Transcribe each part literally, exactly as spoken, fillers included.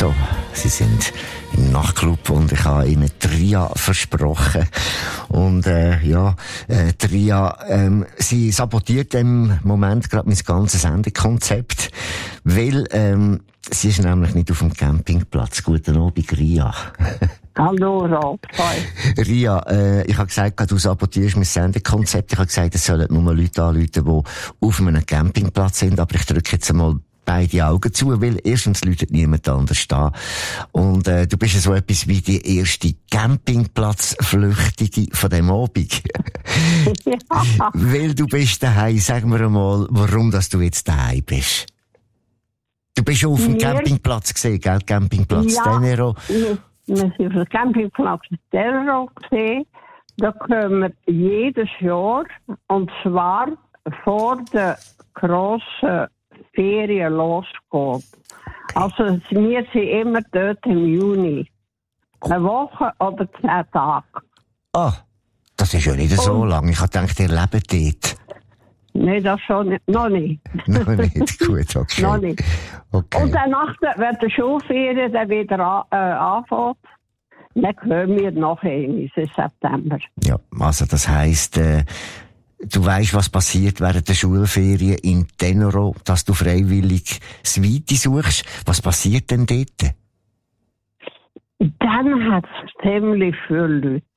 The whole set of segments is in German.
so. Sie sind im Nachtclub und ich habe ihnen Tria versprochen. Und äh, ja, äh, Tria, ähm, sie sabotiert im Moment gerade mein ganzes Sendekonzept, weil ähm, sie ist nämlich nicht auf dem Campingplatz. Guten Abend, Ria. Hallo, Rob. Ria, äh, ich habe gesagt, du sabotierst mein Sendekonzept. Ich habe gesagt, es sollen nur Leute anrufen, die auf einem Campingplatz sind. Aber ich drücke jetzt einmal beide Augen zu, weil erstens läutet niemand anders da. Und äh, du bist ja so etwas wie die erste Campingplatzflüchtige von dem Abend. Ja. Weil du bist daheim. Sag mir einmal, warum dass du jetzt daheim bist. Du bist schon auf dem Wir, Campingplatz gesehen, gell? Campingplatz ja, Tenero. Wir, wir sind auf dem Campingplatz Tenero gesehen. Da kommen wir jedes Jahr, und zwar vor der grossen Ferien losgeht. Also wir sind immer dort im Juni. Eine Woche oder zehn Tage. Ah, das ist ja nicht so lang. Ich habe gedacht, ihr lebt dort. Nein, das schon nicht. Noch nicht. Noch nicht, gut, okay. Noch nicht. Okay. Und dann nach der, wenn die Schulferien dann wieder an, äh, anfängt, dann kommen wir noch einmal im September. Ja, also das heisst, äh, du weisst, was passiert während der Schulferien in Tenero, dass du freiwillig das Weite suchst. Was passiert denn dort? Dann hat es ziemlich viele Leute.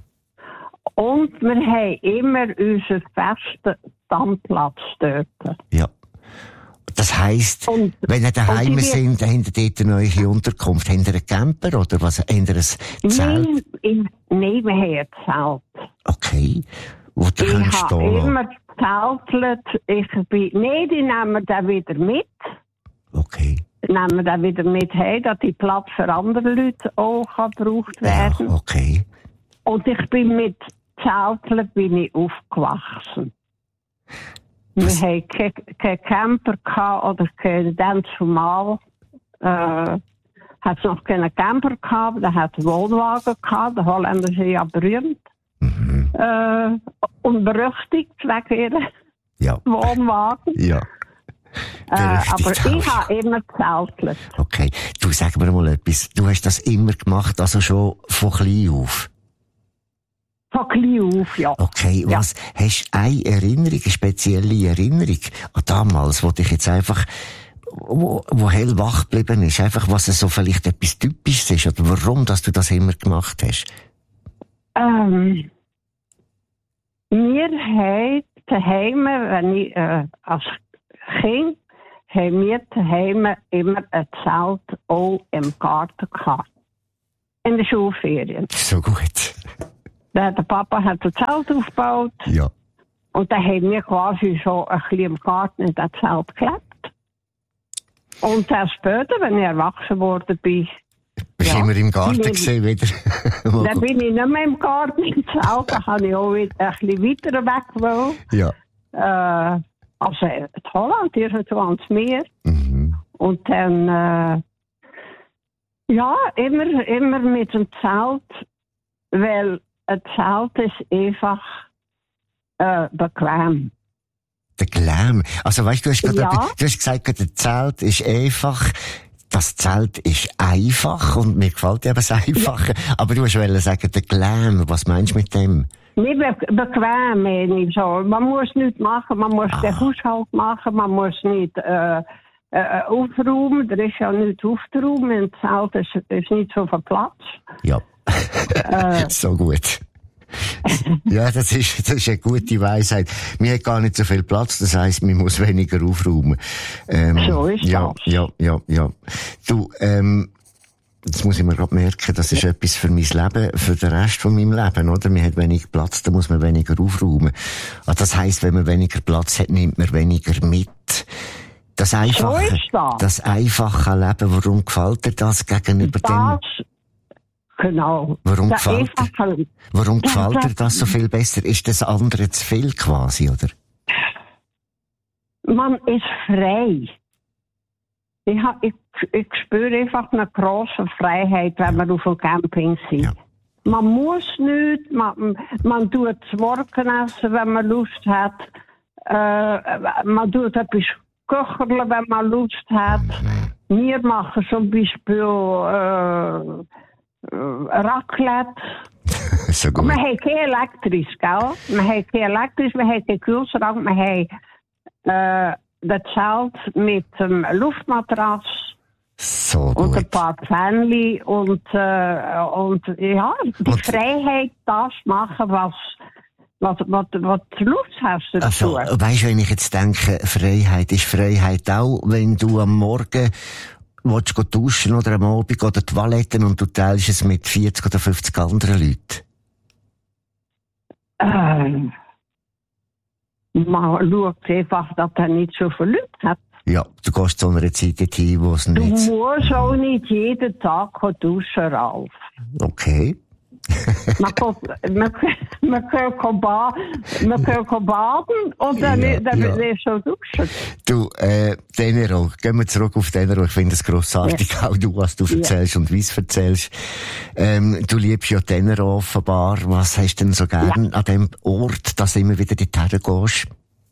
Und wir haben immer unseren festen Standplatz dort. Ja. Das heisst, und, wenn ihr daheim sind, habt ihr dort eine neue Unterkunft. Habt ihr einen Camper oder was? Habt ihr ein Zelt? Nein, in, nein, wir haben ein Zelt. Okay. Wo du ich kannst habe immer gezeltelt. Ich bin, nein, die nehmen wir dann wieder mit. Okay. Nehmen wir dann wieder mit heim, dass die Platz für andere Leute auch kann gebraucht werden. Ja, okay. Und ich bin mit Zelteln bin ich aufgewachsen. Was? Wir hatten keinen ke Camper gehabt, oder kein, dann zumal äh, hat es noch keinen Camper gehabt, da hat es Wohnwagen gehabt, die Holländer sind ja berühmt. Mhm. Äh, und berüchtigt wegen ihren ja. Wohnwagen. Ja. Äh, aber ich habe immer gezeltelt. Okay, du sag mir mal etwas. Du hast das immer gemacht, also schon von klein auf? Von klein auf, ja. Okay, ja. Was, hast du eine Erinnerung, eine spezielle Erinnerung an damals, wo dich jetzt einfach, wo, wo hellwach geblieben ist, einfach was so vielleicht etwas Typisches ist, oder warum, dass du das immer gemacht hast? Ähm, wir haben daheim, wenn ich, äh, als Kind, haben wir daheim immer ein Zelt auch im Garten gehabt. In den Schulferien. So gut. Der, der Papa hat ein Zelt aufgebaut. Ja. Und dann haben wir quasi so ein bisschen im Garten in das Zelt gelebt. Und dann später, wenn ich erwachsen worden bin, bist du ja, immer im Garten gesehen wieder? Dann bin ich nicht mehr im Garten im Zelt, da habe ich auch wieder ein bisschen weiter weg wollen. Ja. Äh, also in Holland, irgendwo ans Meer. Mhm. Und dann, äh, ja, immer, immer mit dem Zelt, weil ein Zelt ist einfach äh, bequem. Der Glam. Also weißt du, du hast gerade, ja. du hast gesagt, der Zelt ist einfach. Das Zelt ist einfach und mir gefällt eben das Einfache. Ja. Aber du wolltest sagen, der Glam, was meinst du mit dem? Nicht be- bequem, nicht so. Man muss nichts machen, man muss ah. den Haushalt machen, man muss nicht äh, äh, aufräumen. Da ist ja nichts aufzuräumen. Im Zelt ist, ist nicht so viel Platz. Ja, äh. so gut. Ja, das ist, das ist eine gute Weisheit. Wir haben gar nicht so viel Platz, das heisst, man muss weniger aufräumen. Ähm, so ist ja, das. Ja, ja, ja. Du, ähm, jetzt muss ich mir gerade merken, das ist ja. etwas für mein Leben, für den Rest von meinem Leben, oder? Man hat weniger Platz, da muss man weniger aufräumen. Also das heisst, wenn man weniger Platz hat, nimmt man weniger mit. Das einfache, so ist das. das einfache Leben, warum gefällt dir das gegenüber das dem? Genau. Warum das gefällt, dir, warum gefällt das, dir das so viel besser? Ist das andere zu viel quasi, oder? Man ist frei. Ich, hab, ich, ich spüre einfach eine grosse Freiheit, wenn ja. wir auf dem Camping sind. Ja. Man muss nichts, man, man tut das Morgen essen, wenn man Lust hat. Äh, man tut etwas köcherle, wenn man Lust hat. Wir machen zum Beispiel äh, Raclette. So gut. Wir haben kein elektrisch, gell? Wir haben kein elektrisch, wir haben keinen Kühlschrank, wir haben äh, das Zelt mit dem Luftmatratz. So gut. Und ein paar Pfännchen und, äh, und ja, die und, Freiheit, das machen, was, was, was, was du Lust hast dazu. Also, weißt du, wenn ich jetzt denke, Freiheit ist Freiheit auch, wenn du am Morgen willst du duschen oder am Abend oder Toiletten und du teilst es mit vierzig oder fünfzig anderen Leuten? Ähm, man schaut einfach, dass er nicht so viele Leute hat. Ja, du gehst zu einer Zeit dorthin, wo es Du nicht... musst auch nicht jeden Tag duschen, Ralf. Okay. man, kann, man, man, kann ba- man kann baden und dann, Ja, dann ja. wirst du duschen. Du, äh, Tenero, gehen wir zurück auf Tenero. Ich finde es grossartig, ja. Auch du, was du erzählst ja. und wie es erzählst. Ähm, du liebst ja Tenero offenbar. Was hast du denn so gern ja. an dem Ort, dass du immer wieder dorthin gehst?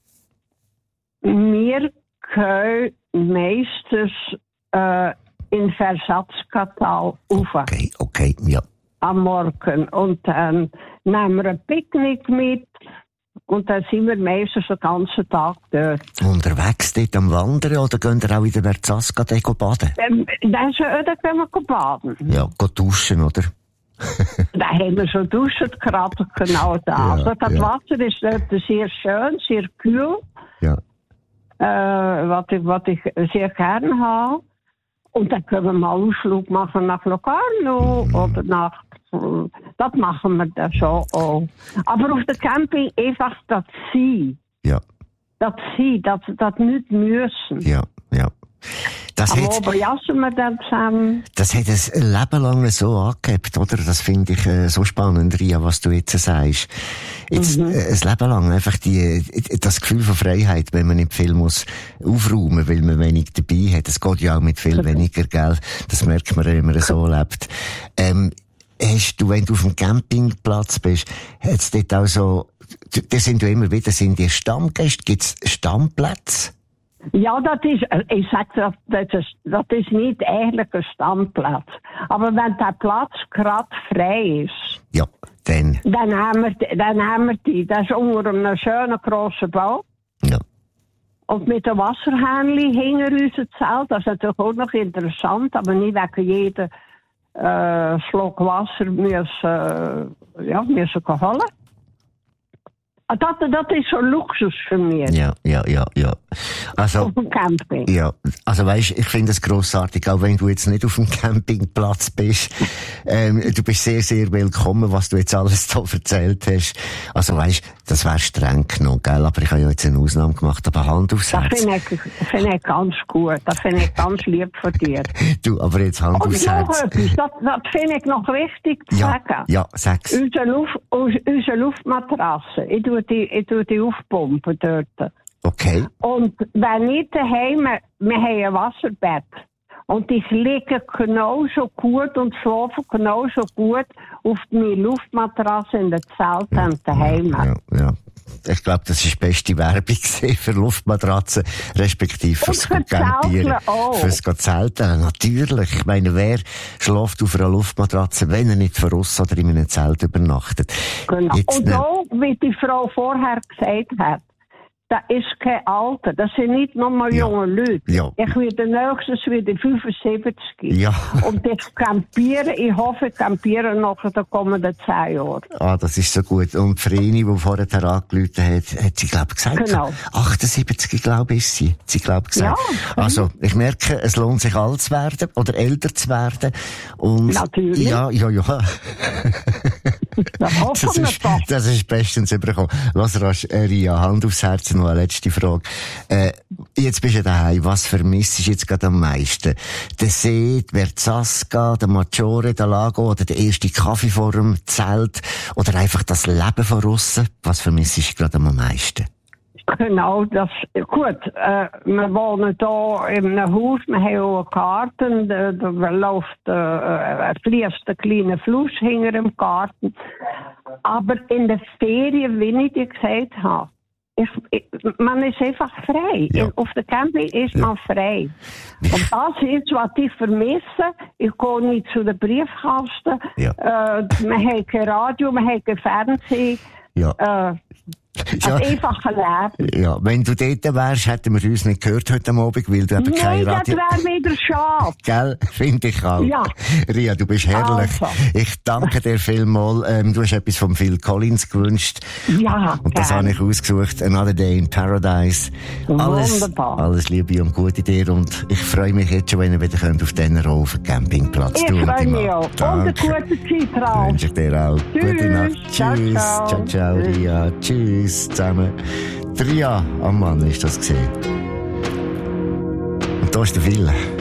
Wir können meistens äh, in Versatzkatal rauf. Okay, okay, ja. Am Morgen. Und dann nehmen wir ein Picknick mit. Und dann sind wir meistens den ganzen Tag dort. Unterwegs dort am Wandern oder gehen wir auch in der Verzaska baden? Ähm, dann, dann können wir baden. Ja, gehen duschen, oder? Da haben wir schon duschen, gerade genau da. Ja, also das ja. Wasser ist dort sehr schön, sehr kühl. Ja. Äh, was, ich, was ich sehr gerne habe. Und dann können wir mal einen Ausflug machen nach Locarno mhm. oder nach... Das machen wir dann schon auch. Aber auf der Camping einfach das Sein. Ja. Das Sein, das, das nicht müssen. Ja, ja. Das Aber hat, oberjassen wir dann zusammen. Das hat ein Leben lang so angehabt, oder? Das finde ich äh, so spannend, Ria, was du jetzt sagst. Jetzt, Mhm. äh, ein Leben lang einfach die, das Gefühl von Freiheit, wenn man nicht viel muss aufräumen, weil man wenig dabei hat. Das geht ja auch mit viel weniger Geld. Das merkt man, wenn man so lebt. Ähm, hast du, wenn du auf dem Campingplatz bist, hat's dort auch so, da sind du immer wieder, sind die Stammgäste, gibt's Stammplätze? Ja, das ist, ich sag, das, das, ist, das ist nicht eigentlich ein Stammplatz. Aber wenn der Platz gerade frei ist, ja, dann. Dann haben wir, dann haben wir die. Das ist unter einem schönen grossen Bau. Ja. Und mit dem Wasserhähnchen hinter unser Zelt. Das ist natürlich auch noch interessant, aber nicht wegen jedem äh, Schluck Wasser müssen, äh, ja, müssen holen. Das, das ist schon Luxus für mich. Ja, ja, ja, ja. Also, auf dem Camping. Ja, also weisst, ich finde es grossartig, auch wenn du jetzt nicht auf dem Campingplatz bist. Ähm, du bist sehr, sehr willkommen, was du jetzt alles da erzählt hast. Also weisst, das wäre streng genug, gell? Aber ich habe ja jetzt eine Ausnahme gemacht, aber Hand aufs Herz. Das finde ich, find ich ganz gut. Das finde ich ganz lieb von dir. Du, aber jetzt Hand Und aufs noch Herz. etwas, das, das finde ich noch wichtig zu Ja, sagen. ja, sag's. Unsere, Luft, unsere Luftmatratze, ich tue die, ich tue die aufpumpen dort. Okay. Und wenn ich daheim, wir haben ein Wasserbett. Und ich liege genauso gut und schlafe genauso gut auf meine Luftmatratze in der Zelt ja, daheim. Ja, ja. Ich glaube, das ist die beste Werbung für Luftmatratzen, respektive fürs Campieren. Fürs Zelten. Natürlich. Ich meine, wer schläft auf einer Luftmatratze, wenn er nicht von uns oder in einem Zelt übernachtet? Genau. Jetzt und ne... auch, wie die Frau vorher gesagt hat, das ist kein Alter. Das sind nicht nur mal ja. junge Leute. Ja. Ich werde nächstes wieder fünfundsiebzig. Ja. Und ich campiere, ich hoffe, ich campiere noch in den kommenden zehn Jahren. Ah, das ist so gut. Und Vreni, die vorher angerufen hat, hat sie, glaube ich, gesagt. Genau. achtundsiebzig, glaube ich, ist sie. Hat sie, glaube ich, gesagt. Ja. Also, ich merke, es lohnt sich alt zu werden oder älter zu werden. Und natürlich. Ja, ja, ja. Das hoffen wir ist, doch. Das ist bestens überkommen. Lass rasch, äh, Ria, Hand aufs Herz, noch eine letzte Frage. Äh, jetzt bist du daheim. Was vermisst du jetzt gerade am meisten? Der See, die Verzaska, der Maggiore, der Lago oder der erste Kaffee vor dem Zelt? Oder einfach das Leben von aussen? Was vermisst du gerade am meisten? Genau, das, gut, äh, wir wohnen hier in einem Haus, wir haben auch einen Garten, da, da läuft, äh, fließt ein kleiner Fluss hinter dem Garten. Aber in den Ferien, wie ich dir gesagt habe, ich, ich, man ist einfach frei. Ja. Auf der Camping ist Ja. man frei. Und das ist, was ich vermisse. Ich gehe nicht zu den Briefkasten. Ja. Äh, man hat kein Radio, man hat kein Fernsehen. Ja. Äh, Ja. Ein einfaches Leben. Ja, wenn du dort wärst, hätten wir uns nicht gehört heute Abend, weil du eben kein Nein, das Radio... wäre wieder schade. Gell? Finde ich auch. Ja. Ria, du bist herrlich. Also. Ich danke dir vielmals. Ähm, du hast etwas von Phil Collins gewünscht. Ja, Und das gern. habe ich ausgesucht. Another Day in Paradise. Alles, Wunderbar. alles Liebe und Gute dir. Und ich freue mich jetzt schon, wenn ihr wieder könnt auf diesen Roll auf dem Campingplatz Ich tun. freue mich Mann. auch. Und Danke. eine gute Zeit drauf. Wünsche ich dir auch. Tschüss. Gute Nacht. Ciao, Tschüss. ciao. Ciao, ciao, Ria. Tschüss zusammen. Ria am Mann ist das gesehen. Und da ist der Wille.